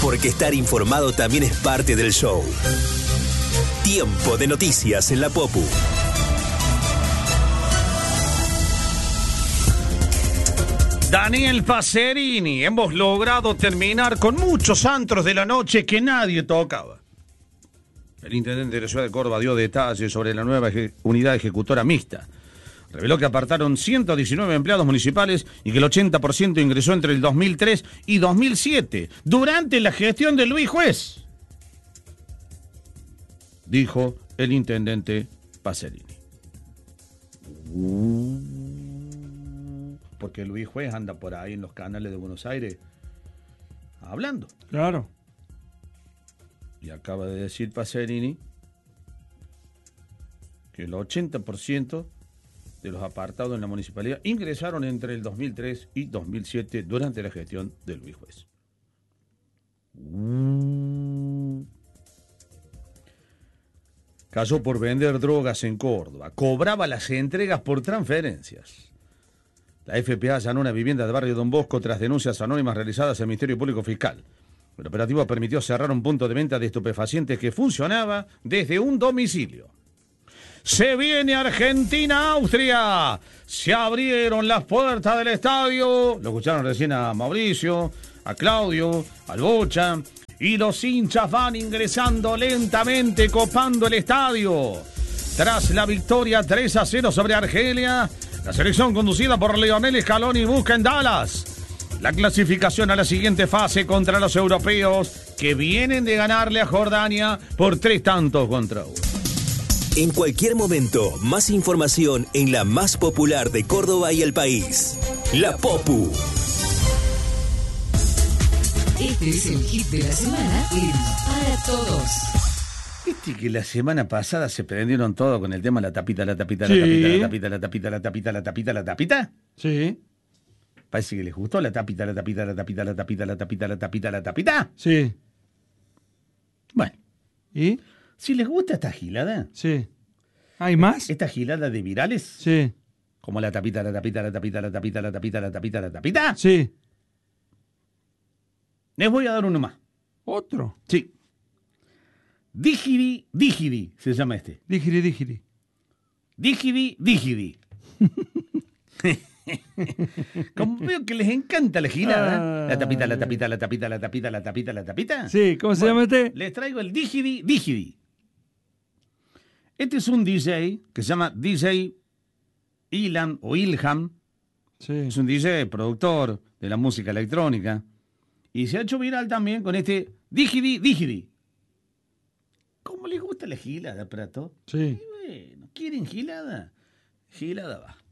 porque estar informado también es parte del show. Tiempo de noticias en la Popu. Daniel Pacerini, hemos logrado terminar con muchos antros de la noche que nadie tocaba. El intendente de la ciudad de Córdoba dio detalles sobre la nueva unidad ejecutora mixta. Reveló que apartaron 119 empleados municipales y que el 80% ingresó entre el 2003 y 2007, durante la gestión de Luis Juez, dijo el intendente Pacerini. Porque Luis Juez anda por ahí en los canales de Buenos Aires hablando. Claro. Y acaba de decir Pacerini que el 80% de los apartados en la municipalidad ingresaron entre el 2003 y 2007 durante la gestión de Luis Juez. Cayó por vender drogas en Córdoba. Cobraba las entregas por transferencias. La FPA allanó una vivienda del barrio Don Bosco tras denuncias anónimas realizadas al Ministerio Público Fiscal. El operativo permitió cerrar un punto de venta de estupefacientes que funcionaba desde un domicilio. Se viene Argentina-Austria. Se abrieron las puertas del estadio. Lo escucharon recién a Mauricio, a Claudio, al Bocha. Y los hinchas van ingresando lentamente, copando el estadio. Tras la victoria 3-0 sobre Argelia, la selección conducida por Lionel Scaloni busca en Dallas la clasificación a la siguiente fase contra los europeos que vienen de ganarle a Jordania por 3-1. En cualquier momento, más información en la más popular de Córdoba y el país. La Popu. Este es el hit de la semana en Para Todos. ¿Viste que la semana pasada se prendieron todo con el tema la tapita, la tapita, Sí. la tapita, la tapita, la tapita, la tapita, la tapita, la tapita? Sí. Parece que les gustó la tapita, la tapita, la tapita, la tapita, la tapita, la tapita, la tapita. Sí. Bueno, ¿Y? si les gusta esta gilada, Sí. ¿Hay más? esta gilada de virales, Sí. como la tapita, la tapita, la tapita, la tapita, la tapita, la tapita, la tapita, Sí. les voy a dar uno más. Otro. Sí. Digiri, digiri, se llama este. Dígiri, dígiri. Digiri, digiri. Como veo que les encanta la gilada, la tapita, la tapita, la tapita, la tapita, la tapita, la tapita. Sí, ¿cómo se llama este? Les traigo el digiri, digiri. Este es un DJ que se llama DJ Ilan o Ilham. Sí. Es un DJ productor de la música electrónica. Y se ha hecho viral también con este digiri, digiri. ¿Cómo les gusta la gilada, Prato? Sí. Y bueno, ¿quieren gilada? Gilada va.